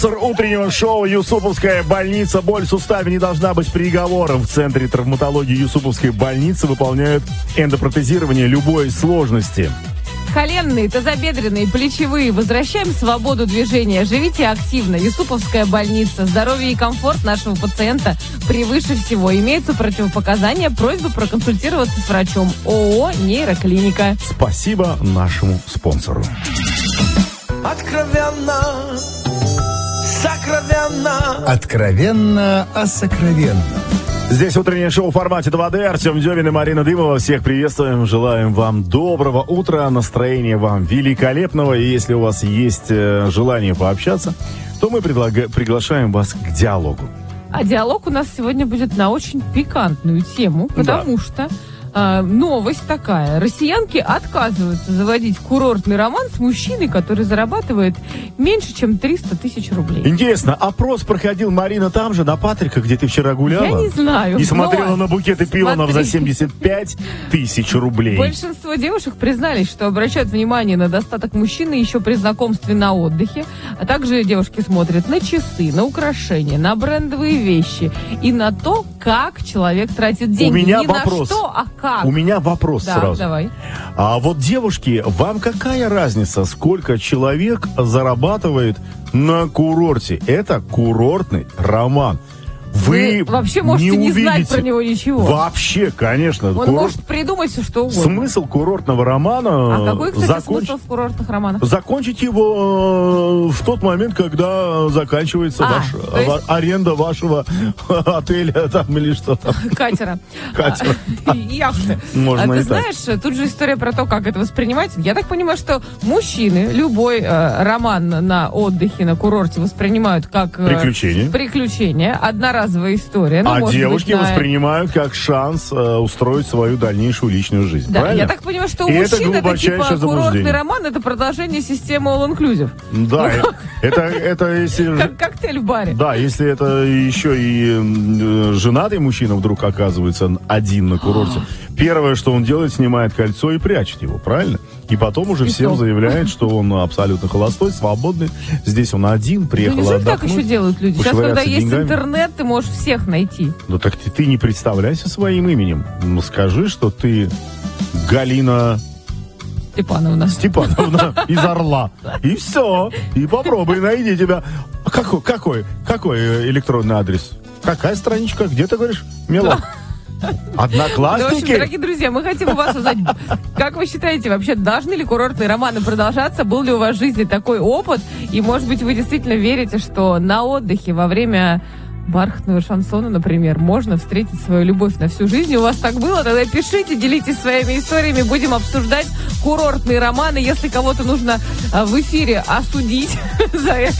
Утреннего шоу «Юсуповская больница». Боль в суставе не должна быть приговором. В Центре травматологии Юсуповской больницы выполняют эндопротезирование любой сложности. Коленные, тазобедренные, плечевые. Возвращаем свободу движения. Живите активно. Юсуповская больница. Здоровье и комфорт нашего пациента превыше всего. Имеются противопоказания. Просьба проконсультироваться с врачом. ООО «Нейроклиника». Спасибо нашему спонсору. Откровенно, сокровенно. Откровенно о сокровенном. Здесь утреннее шоу в формате 2D. Артем Дёвин и Марина Дымова. Всех приветствуем. Желаем вам доброго утра. Настроения вам великолепного. И если у вас есть желание пообщаться, то мы приглашаем вас к диалогу. А диалог у нас сегодня будет на очень пикантную тему, потому что новость такая. Россиянки отказываются заводить курортный роман с мужчиной, который зарабатывает меньше, чем 300 тысяч рублей. Интересно, опрос проходил, Марина, там же, на Патрика, где ты вчера гуляла? Я не знаю. И смотрела на букеты пионов за 75 тысяч рублей. Большинство девушек признались, что обращают внимание на достаток мужчины еще при знакомстве на отдыхе. А также девушки смотрят на часы, на украшения, на брендовые вещи и на то, как человек тратит деньги. У меня не вопрос. на что, а как. У меня вопрос сразу. Давай. А вот, девушки, вам какая разница, сколько человек зарабатывает на курорте? Это курортный роман. Вы вообще можете не знать про него ничего. Вообще, конечно. Он может придумать все, что угодно. Смысл курортного романа... А какой, кстати, смысл в курортных романах? Закончить его в тот момент, когда заканчивается аренда вашего отеля там или что там. Катера. Яхты. Можно Ты знаешь, тут же история про то, как это воспринимать. Я так понимаю, что мужчины любой роман на отдыхе, на курорте воспринимают как... Приключение. Одноразовая история. А девушки воспринимают как шанс устроить свою дальнейшую личную жизнь. Да, правильно? я так понимаю, что у мужчин это типа курортный роман, это продолжение системы all-inclusive. Да, это если... Как коктейль в баре. Да, если это еще и женатый мужчина вдруг оказывается один на курорте, первое, что он делает, снимает кольцо и прячет его, правильно? И потом уже всем заявляет, что он абсолютно холостой, свободный. Здесь он один, приехал отдохнуть. Так еще делают люди? Сейчас, когда есть интернет, ты можешь всех найти. Ну так ты не представляйся своим именем. Ну скажи, что ты Галина... Степановна из Орла. И все. И попробуй, найди тебя. Какой электронный адрес? Какая страничка? Где ты говоришь? Мила? Одноклассники? В общем, дорогие друзья, мы хотим у вас узнать, как вы считаете, вообще должны ли курортные романы продолжаться? Был ли у вас в жизни такой опыт? И, может быть, вы действительно верите, что на отдыхе во время бархатного шансона, например, можно встретить свою любовь на всю жизнь? У вас так было? Тогда пишите, делитесь своими историями. Будем обсуждать курортные романы. Если кого-то нужно в эфире осудить за это,